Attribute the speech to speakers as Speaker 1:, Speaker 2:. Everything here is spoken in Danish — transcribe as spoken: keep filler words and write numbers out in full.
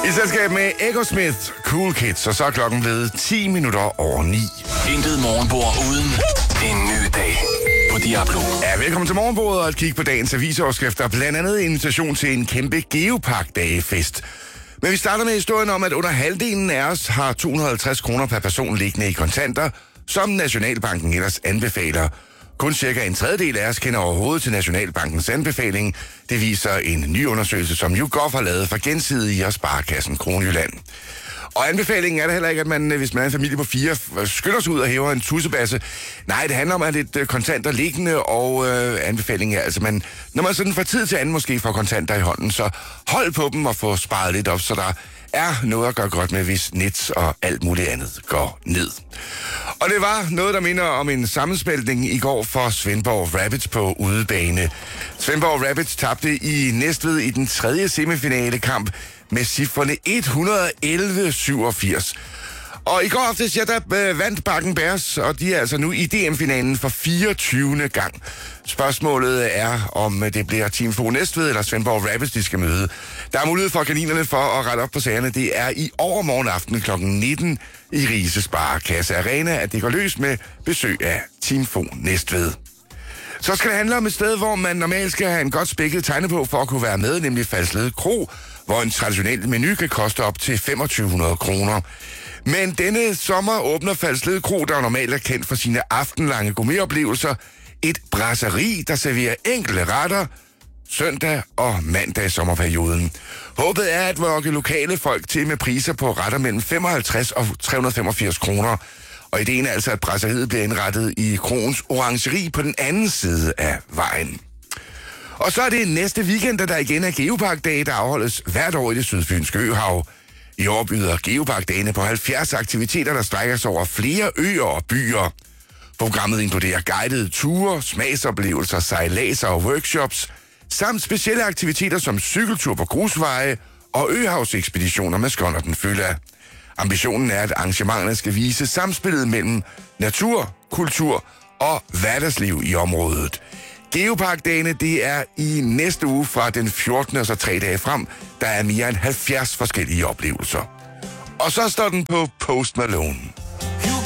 Speaker 1: I selskab med Echo Smith, Cool Kids, og så er klokken blevet ti minutter over ni.
Speaker 2: Intet morgenbord uden en ny dag på Diablo.
Speaker 1: Ja, velkommen til morgenbordet og et kig på dagens avisoverskrifter. Blandt andet invitation til en kæmpe Geopark-dagefest. Men vi starter med historien om, at under halvdelen af os har to hundrede og halvtreds kroner per person liggende i kontanter, som Nationalbanken ellers anbefaler. Kun cirka en tredjedel af os kender overhovedet til Nationalbankens anbefaling. Det viser en ny undersøgelse, som YouGov har lavet for Gensidige og Sparekassen Kronjylland. Og anbefalingen er det heller ikke, at man, hvis man er en familie på fire, skynder sig ud og hæver en tussebasse. Nej, det handler om at lidt kontanter liggende, og øh, anbefalingen er altså, man, når man sådan får tid til anden måske får kontanter i hånden, så hold på dem og få sparet lidt op, så der er noget at gøre godt med, hvis net og alt muligt andet går ned. Og det var noget, der minder om en sammensmeltning i går for Svendborg Rapids på udebane. Svendborg Rapids tabte i Næstved i den tredje semifinale kamp med cifrene et hundrede og elleve syvogfirs. Og i går aftes, ja, der øh, vandt Bakken Bears, og de er altså nu i D M-finalen for fireogtyvende gang. Spørgsmålet er, om det bliver Team Fo Næstved eller Svendborg Rapids, de skal møde. Der er mulighed for kaninerne for at rette op på sagerne. Det er i overmorgen aften klokken nitten i Rise Sparekasse Arena, at det går løs med besøg af Team Fo Næstved. Så skal det handle om et sted, hvor man normalt skal have en godt spækket tegnebog for at kunne være med, nemlig Falsled Kro, hvor en traditionel menu kan koste op til to tusind fem hundrede kroner. Men denne sommer åbner Falsled Kro, der normalt er kendt for sine aftenlange gourmetoplevelser, et brasserie, der serverer enkelte retter søndag og mandag i sommerperioden. Håbet er at lokke lokale folk til med priser på retter mellem femoghalvtreds og tre hundrede og femogfirs kroner. Og ideen er altså, at brasseriet bliver indrettet i Kroens Orangerie på den anden side af vejen. Og så er det næste weekend, der igen er Geopark-dage, der afholdes hvert år i det sydfynske øhav. I år byder Geopark-dagene på halvfjerds aktiviteter, der strækker sig over flere øer og byer. Programmet inkluderer guidede ture, smagsoplevelser, sejladser og workshops, samt specielle aktiviteter som cykeltur på grusveje og øhavsekspeditioner med skonnerten fylder. Ambitionen er, at arrangementerne skal vise samspillet mellem natur, kultur og hverdagsliv i området. Geopark-dagene, det er i næste uge fra den fjortende og så tre dage frem. Der er mere end halvfjerds forskellige oplevelser. Og så står den på Post Malone.